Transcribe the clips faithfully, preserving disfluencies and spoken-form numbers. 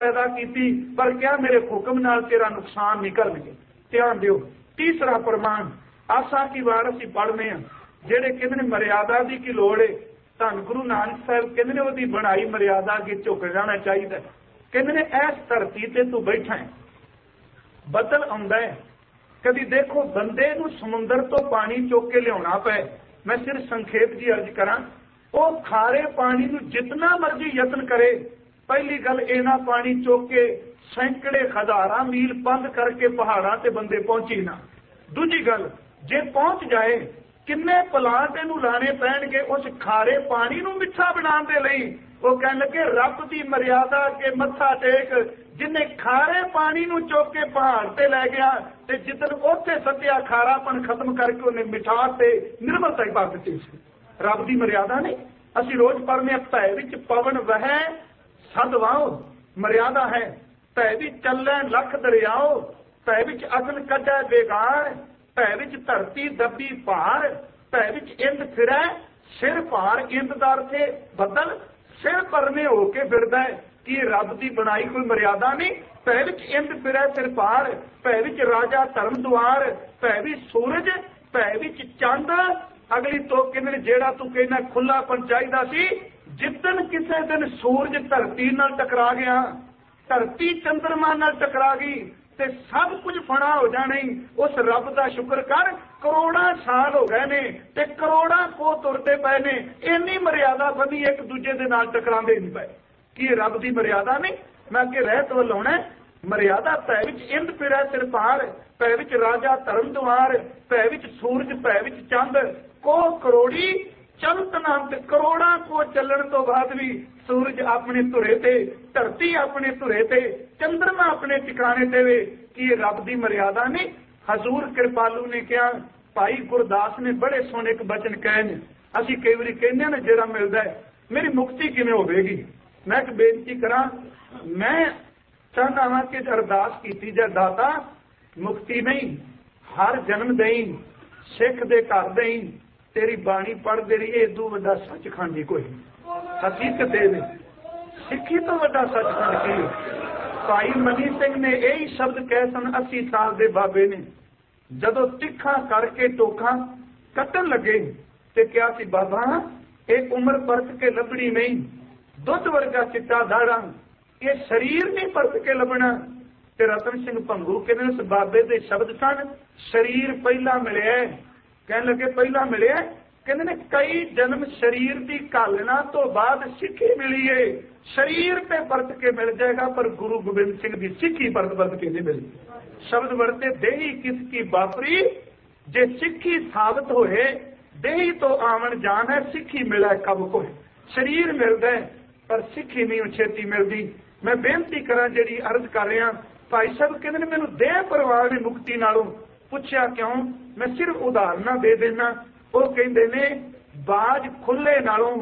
पैदा की, पर क्या मेरे हुक्म नाल तेरा नुकसान नहीं करनगे। ध्यान दिओ। तीसरा प्रमाण आसा की वार असीं पढ़ने हैं, जेड़े कहंदे ने मर्यादा की की लोड़ है। धन गुरु नानक साहब कहंदे ने ओहदी बनाई मर्यादा अगे झुक जाना चाहिए। कहंदे ने इस धरती ते तू बैठा है, बदल आउंदा है, कभी देखो बंदे नूं समुंदर तो पानी चुक के लियाउणा पए। मैं सिर्फ संखेप जी अर्ज करा, वो खारे पानी नूं जितना मर्जी यत्न करे, पहली गल इना पानी चुक के सैकड़े हजारां मील पंध करके पहाड़ां ते बंदे पहुंची ना। दूजी गल, जे पहुंच जाए किन्ने प्लांट इहनूं लाने पैणगे उस खारे पानी नूं मिठा बनाउण दे लई। वो कहण लगे रब दी मर्यादा के मत्था टेक, जिन्हें खारे पानी नूं चुक के पहाड़ ते लै गया ते जिदन उत्थे सत्या खारापन खत्म करके उन्हें मिठास ते निर्मलता ही पा दित्ती सी। रब दी मर्यादा नहीं। असीं रोज पढ़ने भै विच पवन वहै सद वाओ, मर्यादा है। भै विच चलै लख दरियाओ, भै विच अगन कढै बेगार, भै विच धरती दबी भार, भै विच इंद फिरै सिर भार। इंद दा अर्थ है बदल, सिर परने होके फिरदा है कि रब दी बनाई कोई मर्यादा नहीं। भै विच इंद फिरै सिर भार, भै विच राजा धर्म द्वार, भै विच सूरज, भै विच चंद। अगली तो कहने जेड़ा तू कहना खुलापन चाहिदा सी, जिदन किसी दिन सूरज धरती नाल टकरा गया, धरती चंद्रमा नाल टकरा गई ते सब कुछ फना हो जाने। उस रब दा शुक्र कर, करोड़ा साल हो गए ने ते करोड़ा को तुरते पे ने, इन्नी मर्यादा बनी एक दूजे दे नाल टकरांदे नहीं पे। कि रब दी मर्यादा नहीं। मैं अगे रहत वल आउणा। मर्यादा भै विच इंद फिरै सिर भार, भै विच राजा धर्म द्वार, भै विच सूरज, भै विच चंद। को करोड़ी चलत नाम ते करोड़ा को चलण तो बाद भी सूरज अपने धुरे ते, धरती अपने धुरे ते, चंद्रमा अपने ठिकाने ते वे। कि रब दी मर्यादा नहीं। हजूर कृपालू ने कहा, भाई गुरदास ने बड़े सोने एक बचन कहे ने, असीं कई वारी कहने ना जेड़ा मिलदा है मेरी मुक्ति किवें होवेगी। मैं एक बेनती करा, मैं चाहता हाँ कि अरदास कीती जाए, दाता मुक्ति नहीं हर जन्म दई, सिख दे घर दई, तेरी बाणी पढ़ दे रही है, इदू वड्डा सचखंड ही कोई हकीकत दे सिखी तो वड्डा सचखंड की। भाई मनी सिंह ने यही शब्द कहे सन अस्सी साल के बाबे ने, जदों तिखा करके टोखा कट्टन लगे ते क्या सी बाबा एक उम्र परत के लभनी नहीं, दुध वर्गा चिट्टा दाड़ा, ये शरीर नहीं परत के लभना। ते रतन सिंह भंगू कहने उस बाबे दे शब्द सन, शरीर पहला मिले। कहने लगे पहला मिले, कहते ने कई जन्म शरीर की घालना तो बाद सिक्खी मिली है। शरीर पे परत के मिल जाएगा, पर गुरु गोबिंद सिंह की सिक्खी परत परत के नहीं मिली। शब्द बढ़ते देही किसकी बापरी, जे सिक्खी साबित होए देही तो आवन जान है, सिक्खी मिला कब को। शरीर मिलता है पर सिक्खी नहीं छेती मिलती। मैं बेनती करा जी अर्ज कर रहा, भाई साहब कहते मैनू देह परवाह ने मुक्ति नालों। पूछया क्यों? मैं सिर्फ उदाहरण दे देना। वो कहते ने बाज खुले नालों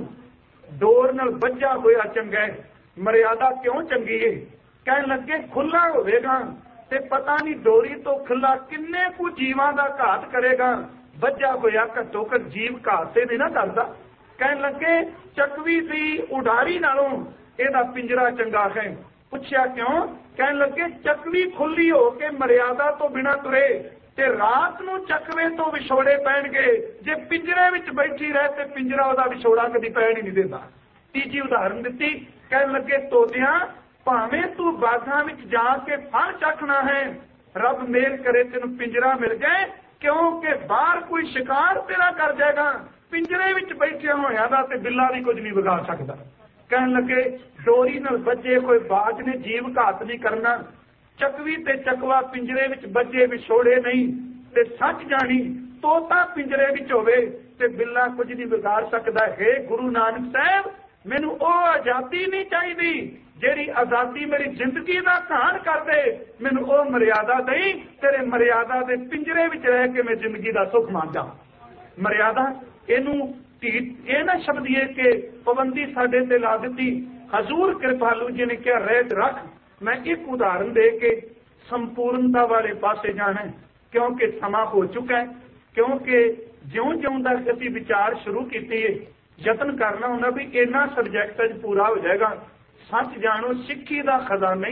डोर नाल बज्जा होया चंगा है। मर्यादा क्यों चंगी है? कहने लगे खुला होवेगा ते पता नहीं डोरी तो खुला किन्ने कु जीवां दा घात करेगा। बज्जा होया घट्टो घट जीव घात से नहीं ना करता। कहने लगे चकवी सी उडारी नालों एदा पिंजरा चंगा है। पूछया क्यों? कहने लगे चकवी खुली हो के मर्यादा तो बिना तुरे ते रात नूं चकवे तो विछोड़े पैणगे। जे पिंजरे विच बैठी रहे ते पिंजरा ओदा विछोड़ा कदी पैण ही नहीं देता। तीजी उदाहरण दिती, कहने लगे तोतियां भावें तू बागां विच जाके फल चखना है, रब मेल करे तेनू पिंजरा मिल जाए, क्योंकि बाहर कोई शिकार तेरा कर जाएगा। पिंजरे विच बैठे होया दा ते बिल्ला भी कुछ नहीं बिगाड़ सकता। कहने लगे डोरी नाल बजे कोई बाज ने जीव घात नहीं करना। चकवी ते चकवा पिंजरे विच बजे विछोड़े नहीं ते सच जानी तोता पिंजरे विच होवे ते बिल्ला कुछ नहीं बिगाड़ सकता है। गुरु नानक साहब मैनू ओ आजादी नहीं चाहिए जेड़ी आजादी मेरी जिंदगी का घाण कर दे। मैनू ओ मर्यादा दई, तेरे मर्यादा दे पिंजरे विच रह के मैं जिंदगी का सुख मान जा। मर्यादा इनू ये ना शब्द ये कि पाबंदी साडे ते ला दी। हजूर कृपालू जी ने क्या रहत रख। मैं एक उदाहरण दे के संपूर्णता वाले पासे जाना है, क्योंकि समा हो चुका है। क्योंकि ज्यों ज्यों तक असीं विचार शुरू किए यत्न करना होना भी इन्ना सबजैक्ट पूरा हो जाएगा। सच जानो सिक्खी का खजाना